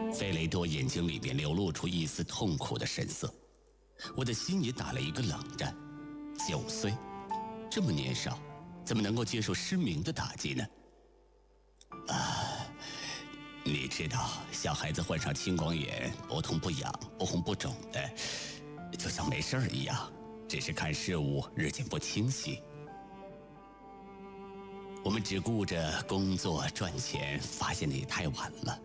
费雷多眼睛里面流露出一丝痛苦的神色，我的心也打了一个冷战。9岁，这么年少，怎么能够接受失明的打击呢？你知道，小孩子患上青光眼，不痛不痒，不红不肿的，就像没事一样，只是看事物日渐不清晰。我们只顾着工作赚钱，发现的也太晚了。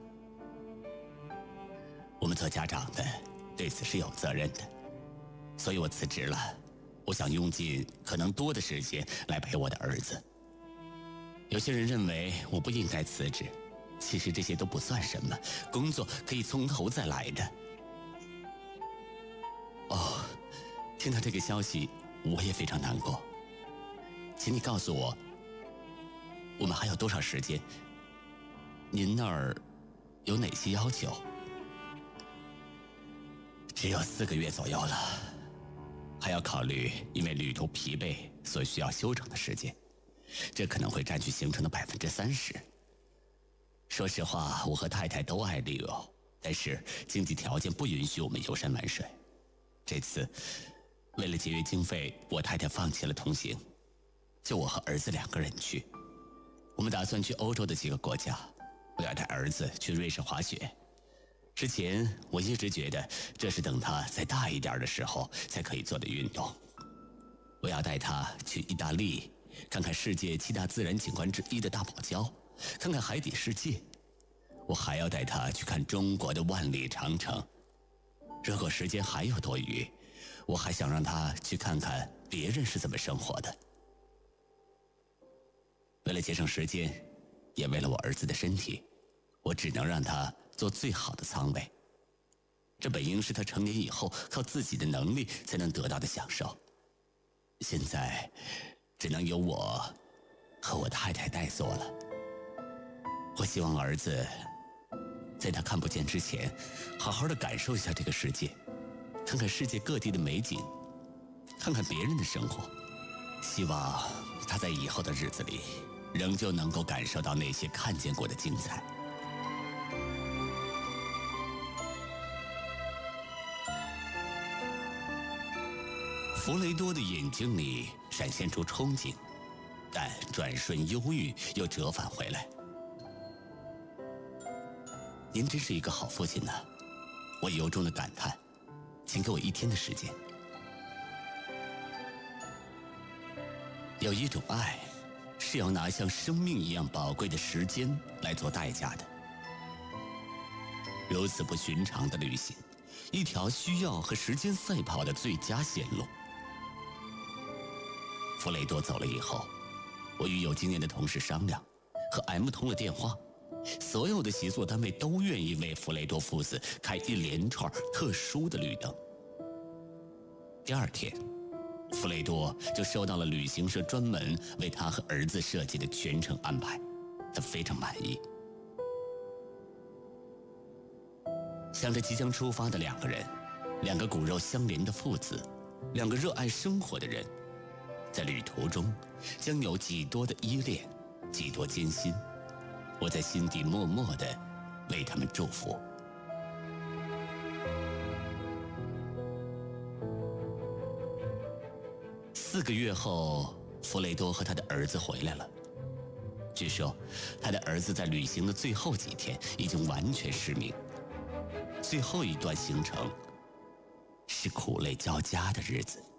我们做家长的对此是有责任的，所以我辞职了。我想用尽可能多的时间来陪我的儿子。有些人认为我不应该辞职，其实这些都不算什么，工作可以从头再来的。哦，听到这个消息，我也非常难过。请你告诉我，我们还有多少时间？您那儿有哪些要求？只有4个月左右了，还要考虑因为旅途疲惫所需要休整的时间，这可能会占据行程的30%。说实话，我和太太都爱旅游，但是经济条件不允许我们游山玩水。这次为了节约经费，我太太放弃了同行，就我和儿子2个人去。我们打算去欧洲的几个国家，我要带儿子去瑞士滑雪。之前我一直觉得这是等他再大一点的时候才可以做的运动。我要带他去意大利，看看世界7大自然景观之一的大堡礁，看看海底世界。我还要带他去看中国的万里长城。如果时间还有多余，我还想让他去看看别人是怎么生活的。为了节省时间，也为了我儿子的身体，我只能让他坐最好的舱位。这本应是他成年以后靠自己的能力才能得到的享受，现在只能由我和我太太代做了。我希望儿子在他看不见之前，好好的感受一下这个世界，看看世界各地的美景，看看别人的生活。希望他在以后的日子里仍旧能够感受到那些看见过的精彩。弗雷多的眼睛里闪现出憧憬，但转瞬忧郁又折返回来。您真是一个好父亲呢，我由衷的感叹。请给我1天的时间。有一种爱，是要拿像生命一样宝贵的时间来做代价的。如此不寻常的旅行，一条需要和时间赛跑的最佳线路。弗雷多走了以后，我与有经验的同事商量，和 M 通了电话。所有的协作单位都愿意为弗雷多父子开一连串特殊的绿灯。第2天，弗雷多就收到了旅行社专门为他和儿子设计的全程安排，他非常满意。想着即将出发的2个人，2个骨肉相连的父子，2个热爱生活的人，在旅途中将有几多的依恋，几多艰辛，我在心底默默地为他们祝福。4个月后，弗雷多和他的儿子回来了。据说，他的儿子在旅行的最后几天已经完全失明。最后一段行程是苦累交加的日子。